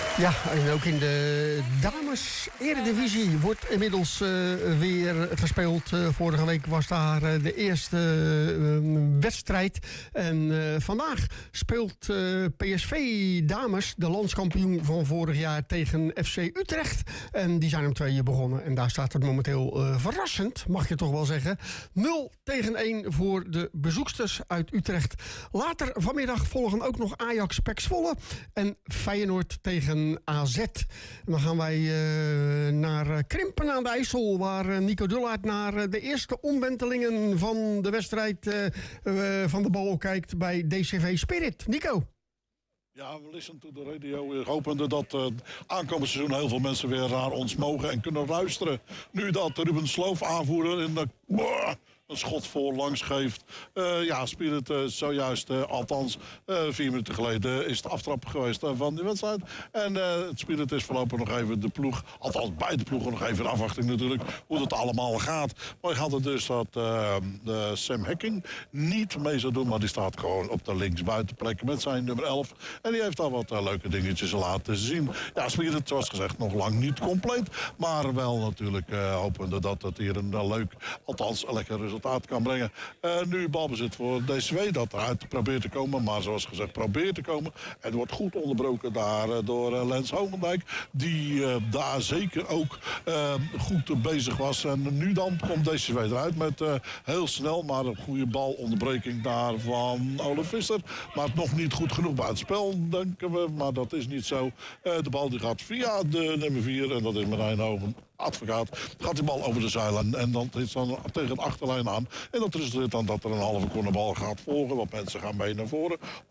Ja, en ook in de dames-eredivisie wordt inmiddels weer gespeeld. Vorige week was daar de eerste wedstrijd. En vandaag speelt PSV Dames, de landskampioen van vorig jaar, tegen FC Utrecht. En die zijn om 2 begonnen. En daar staat het momenteel verrassend, mag je toch wel zeggen. 0-1 voor de bezoeksters uit Utrecht. Later vanmiddag volgen ook nog Ajax PEC Zwolle en Feyenoord tegen AZ. En dan gaan wij naar Krimpen aan de IJssel, waar Nico Dullaert naar de eerste omwentelingen van de wedstrijd van de bal kijkt bij DCV Spirit. Nico. Ja, we listen to the radio. Hopende dat aankomend seizoen heel veel mensen weer naar ons mogen en kunnen luisteren. Nu dat Ruben Sloof, aanvoerder, in de een schot voorlangs geeft. Spirit zojuist, althans 4 minuten geleden, is de aftrap geweest van die wedstrijd. En het Spirit is voorlopig nog even de ploeg, althans beide ploegen nog even in afwachting natuurlijk, hoe het allemaal gaat. Maar ik had het dus dat Sam Hekking niet mee zou doen, maar die staat gewoon op de linksbuitenplek met zijn nummer 11. En die heeft al wat leuke dingetjes laten zien. Ja, Spirit, zoals gezegd, nog lang niet compleet, maar wel natuurlijk hopende dat het hier een leuk, althans een lekker resultaat kan brengen. Nu balbezit voor DCW, dat eruit probeert te komen, maar zoals gezegd probeert te komen. En het wordt goed onderbroken daar door Lens Homendijk, die daar zeker ook goed bezig was. En nu dan komt DCW eruit met heel snel, maar een goede balonderbreking daar van Olaf Visser. Maar nog niet goed genoeg bij het spel, denken we, maar dat is niet zo. De bal die gaat via de nummer 4 en dat is Marijn Hoven. Advocaat, gaat die bal over de zijlijn en dan is dan tegen de achterlijn aan. En dat resulteert dan dat er een halve cornerbal gaat volgen, want mensen gaan mee naar voren.